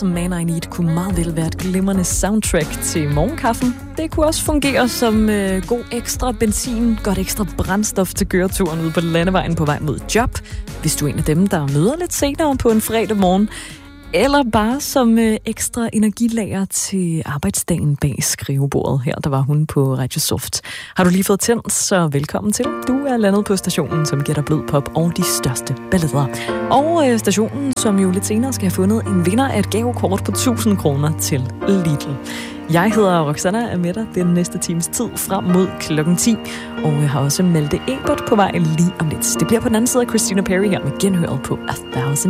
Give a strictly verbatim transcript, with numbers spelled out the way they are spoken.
As Man I Need kunne meget vel være et glimrende soundtrack til morgenkaffen. Det kunne også fungere som øh, god ekstra benzin, godt ekstra brændstof til køreturen ude på landevejen på vej mod job, hvis du er en af dem, der møder lidt senere på en fredag morgen. Eller bare som øh, ekstra energilager til arbejdsdagen bag skrivebordet. Her der var hun på Radio Soft. Har du lige fået tændt, så velkommen til. Du er landet på stationen, som giver dig blød pop og de største ballader. Og øh, stationen, som jo lidt senere skal have fundet en vinder af et gavekort på tusind kroner til Lidl. Jeg hedder Roxanna, er med dig den næste times tid frem mod klokken ti. Og jeg har også Malte Ebert på vej lige om lidt. Det bliver på den anden side af Christina Perri her med genhøret på A Thousand